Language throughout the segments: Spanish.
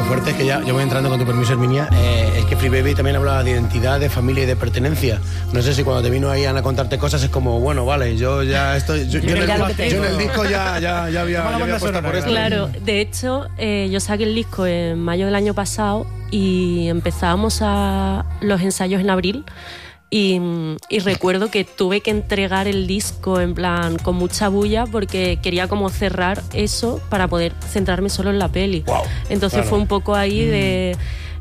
Lo fuerte es que ya, yo voy entrando con tu permiso, Herminia, es que Free Baby también hablaba de identidad, de familia y de pertenencia. No sé si cuando te vino ahí Ana a contarte cosas es como, bueno, vale, yo ya estoy... Yo en el disco ya había puesto por esto. Claro, de hecho, yo saqué el disco en mayo del año pasado y empezábamos los ensayos en abril. Y recuerdo que tuve que entregar el disco en plan con mucha bulla porque quería como cerrar eso para poder centrarme solo en la peli. Wow, entonces claro. fue un poco ahí de...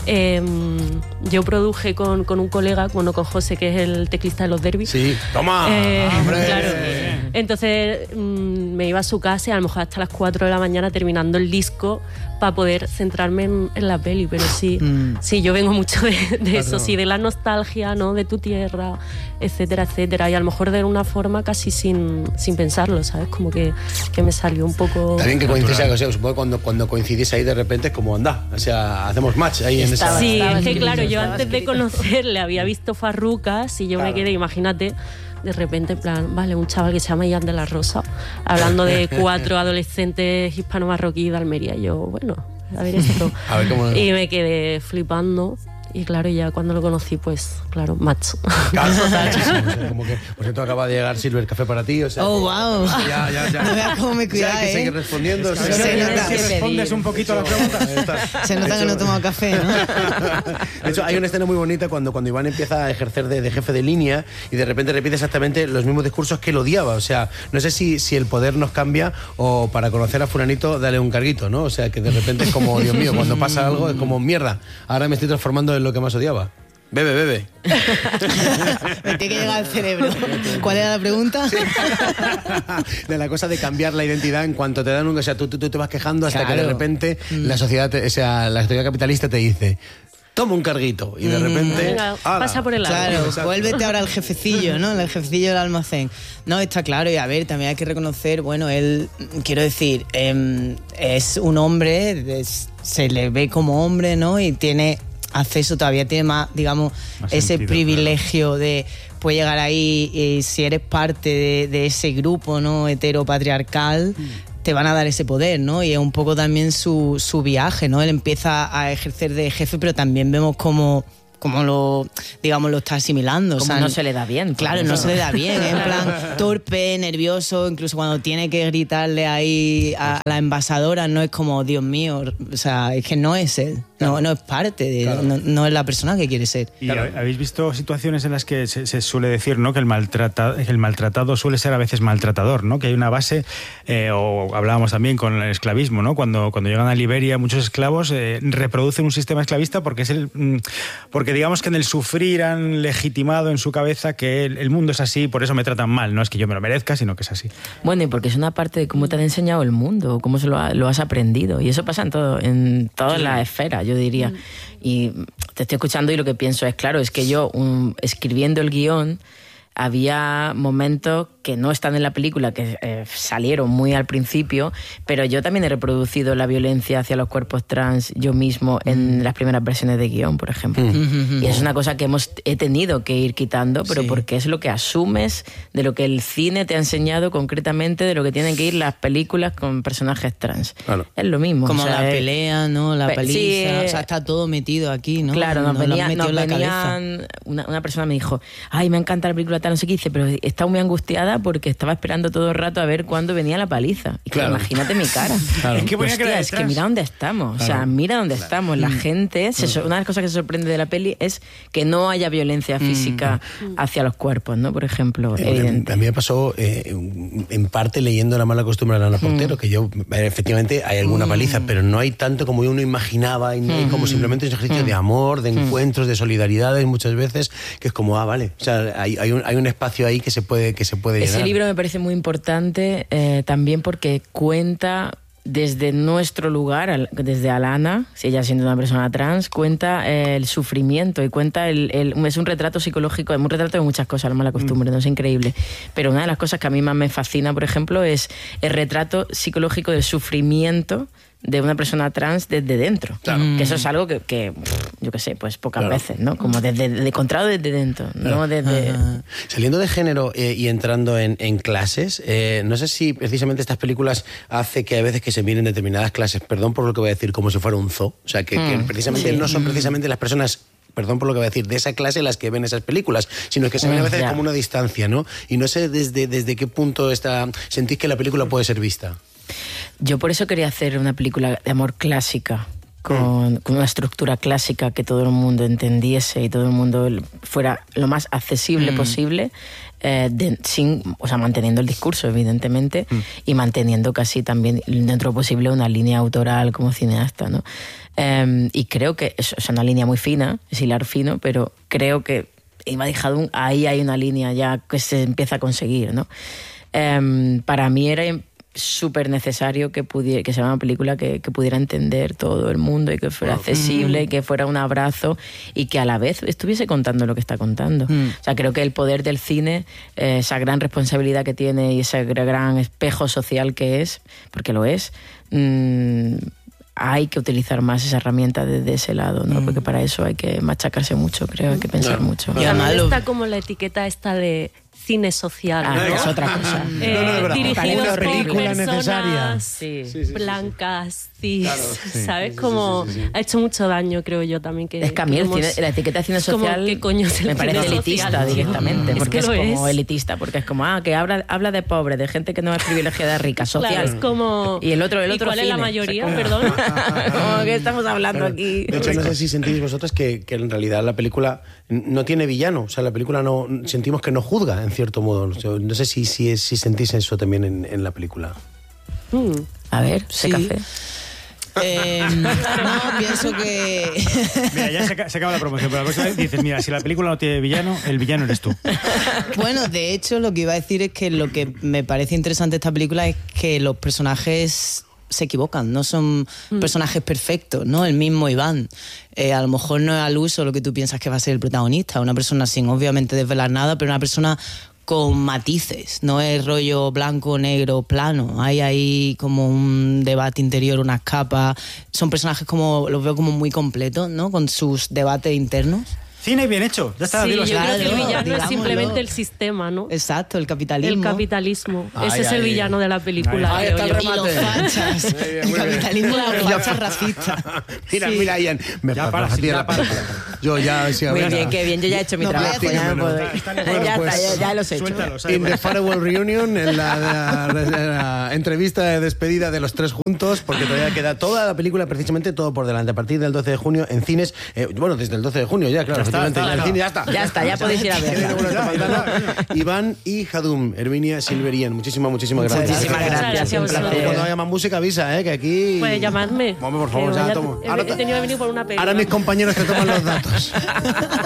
yo produje con un colega, con José, que es el teclista de los Derbys. Sí, toma, hombre. Claro. Entonces me iba a su casa y a lo mejor hasta las 4 de la mañana terminando el disco para poder centrarme en la peli. Pero sí, yo vengo mucho de eso, sí, de la nostalgia, ¿no? De tu tierra, etcétera, etcétera. Y a lo mejor de una forma casi sin pensarlo, ¿sabes? Como que me salió un poco... Está bien que coincida, o sea, supongo que cuando coincidís ahí de repente es como, anda, o sea, hacemos match ahí en esa... Sí, es que claro, yo antes de conocerle había visto Farrucas y yo me quedé, imagínate, de repente, en plan, vale, un chaval que se llama Ian de la Rosa, hablando de 4 adolescentes hispano-marroquíes de Almería. Y yo, bueno, a ver esto. A ver cómo... Y me quedé flipando. Y claro, ya cuando lo conocí, pues, claro, macho. Claro, o sea, como que, por cierto, acaba de llegar Silver Café para ti, o sea... Oh, wow. Ya. No veas cómo me cuida, que seguir respondiendo. Se nota que respondes un poquito a la pregunta. Se nota que no he tomado café, ¿no? De hecho, hay una escena muy bonita cuando Iván empieza a ejercer de jefe de línea y de repente repite exactamente los mismos discursos que él odiaba. O sea, no sé si el poder nos cambia o para conocer a fulanito dale un carguito, ¿no? O sea, que de repente es como, Dios mío, cuando pasa algo es como, mierda, ahora me estoy transformando en lo que más odiaba. Bebe. Me tiene que llegar al cerebro. ¿Cuál era la pregunta? De la cosa de cambiar la identidad en cuanto te dan un... O sea, tú te vas quejando hasta que de repente la sociedad capitalista te dice... Toma un carguito y de repente... Venga, pasa por el lado. Claro, vuélvete ahora al jefecillo, ¿no? El jefecillo del almacén. No, está claro, y a ver, también hay que reconocer, bueno, él, quiero decir, es un hombre, se le ve como hombre, ¿no? Y tiene acceso, todavía tiene más, digamos, más ese sentido, privilegio, claro, de puede llegar ahí y si eres parte de ese grupo, ¿no? Heteropatriarcal, te van a dar ese poder, ¿no? Y es un poco también su viaje, ¿no? Él empieza a ejercer de jefe, pero también vemos cómo lo está asimilando. Como, o sea, no se le da bien. Claro, no se le da bien. En plan, torpe, nervioso, incluso cuando tiene que gritarle ahí a la envasadora, no es como, Dios mío, o sea, es que no es él. No es parte de... Claro. No es la persona que quiere ser. ¿Y habéis visto situaciones en las que se suele decir, ¿no?, que el maltratado suele ser a veces maltratador, ¿no? Que hay una base, o hablábamos también con el esclavismo, ¿no? Cuando llegan a Liberia muchos esclavos reproducen un sistema esclavista porque digamos que en el sufrir han legitimado en su cabeza que el mundo es así, por eso me tratan mal. No es que yo me lo merezca, sino que es así. Bueno, y porque es una parte de cómo te han enseñado el mundo, cómo lo has aprendido. Y eso pasa en todas las esferas, yo diría. Y te estoy escuchando y lo que pienso es, claro, es que yo escribiendo el guión había momentos que no están en la película, que salieron muy al principio, pero yo también he reproducido la violencia hacia los cuerpos trans yo mismo en las primeras versiones de guión, por ejemplo. Y es una cosa que he tenido que ir quitando, pero porque es lo que asumes de lo que el cine te ha enseñado concretamente, de lo que tienen que ir las películas con personajes trans. Claro. Es lo mismo. Como, o sea, la pelea, ¿no? La paliza. Sí, o sea, está todo metido aquí, ¿no? Claro, nos venían una persona me dijo, ay, me encanta la película tal, no sé qué, dice, pero estaba muy angustiada porque estaba esperando todo el rato a ver cuándo venía la paliza. Y claro, imagínate mi cara. Claro. Es que mira dónde estamos. Claro. O sea, mira dónde estamos. La gente... Una de las cosas que se sorprende de la peli es que no haya violencia física hacia los cuerpos, ¿no? Por ejemplo, evidente. A mí me pasó, en parte, leyendo La mala costumbre de Ana Portero, que yo, efectivamente, hay alguna paliza, pero no hay tanto como uno imaginaba, y no hay como simplemente un ejercicio de amor, de encuentros, de solidaridades, muchas veces, que es como, vale. O sea, hay un espacio ahí que se puede llenar. Ese libro me parece muy importante también porque cuenta desde nuestro lugar, desde Alana, si ella siendo una persona trans, cuenta el sufrimiento y cuenta es un retrato psicológico, es un retrato de muchas cosas, La mala costumbre, no es increíble. Pero una de las cosas que a mí más me fascina, por ejemplo, es el retrato psicológico del sufrimiento de una persona trans desde dentro. Claro. Que eso es algo que yo qué sé, pues pocas veces, ¿no? Como desde encontrado desde dentro, no desde... Saliendo de género y entrando en clases, no sé si precisamente estas películas hace que a veces que se miren determinadas clases, perdón por lo que voy a decir, como si fuera un zoo, o sea, que precisamente no son precisamente las personas, perdón por lo que voy a decir, de esa clase las que ven esas películas, sino que se ven a veces como una distancia, ¿no? Y no sé desde qué punto sentís que la película puede ser vista. Yo por eso quería hacer una película de amor clásica, con una estructura clásica que todo el mundo entendiese y todo el mundo fuera lo más accesible posible, manteniendo el discurso, evidentemente, y manteniendo casi también dentro de lo posible una línea autoral como cineasta, ¿no? Y creo que es una línea muy fina, es hilar fino, pero creo que Imadi Jadum, ahí hay una línea ya que se empieza a conseguir, ¿no? Para mí era súper necesario que sea una película que pudiera entender todo el mundo y que fuera accesible, y que fuera un abrazo y que a la vez estuviese contando lo que está contando. O sea, creo que el poder del cine, esa gran responsabilidad que tiene y ese gran espejo social que es, porque lo es, hay que utilizar más esa herramienta desde ese lado, ¿no? Porque para eso hay que machacarse mucho, creo, hay que pensar mucho. Y además está como la etiqueta esta de cine social, ¿no? Es otra cosa. Dirigidos una película por necesaria. personas blancas, cis, ¿sabes? Como ha hecho mucho daño, creo yo también. Es que a mí la etiqueta de cine social ¿qué coño es el me parece cine elitista social? directamente, porque es como es. elitista, porque es como, que habla de pobre, de gente que no es privilegiada, rica, social. Claro, es como... Y el otro ¿Y cuál cine? es la mayoría, perdón? Como que estamos hablando aquí. De hecho, no sé si sentís vosotras que en realidad la película no tiene villano. O sea, la película sentimos que no juzga, en cierto modo. No sé si sentís eso también en la película. A ver, ¿ese café? No, pienso que... Mira, ya se acaba la promoción, pero la próxima vez dices, mira, si la película no tiene villano, el villano eres tú. Bueno, de hecho, lo que iba a decir es que lo que me parece interesante de esta película es que los personajes se equivocan, no son personajes perfectos, ¿no? El mismo Iván. A lo mejor no es al uso lo que tú piensas que va a ser el protagonista, una persona sin obviamente desvelar nada, pero una persona con matices, no es rollo blanco, negro, plano. Hay ahí como un debate interior, unas capas. Son personajes como, los veo como muy completos, ¿no? Con sus debates internos. Cine bien hecho, ya está. Sí, yo claro, creo que el villano digámoslo. es simplemente el sistema, ¿no? Exacto, el capitalismo. El capitalismo. Ese es el villano de la película. Ahí está el Y los fachas. El capitalismo de los fachas racistas. Mira, Ian. Ya para. Yo ya... Sí, Muy bien, qué bien, yo ya he hecho mi trabajo. Ya lo he hecho. Suéltalo, In the Farewell Reunion, en la entrevista de despedida de los tres juntos, porque todavía queda toda la película, precisamente todo por delante. A partir del 12 de junio en cines, desde el 12 de junio ya, claro. En el cine ya está. Ya podéis ir a verla. Iván y Jadum, Herminia Silverian. Muchísimas gracias. Muchísimas gracias, un placer. Cuando haya más música, avisa, que aquí... Pues llamadme. Vamos, por favor, ya tomo. He tenido que venir por una película. Ahora mis compañeros te toman los datos.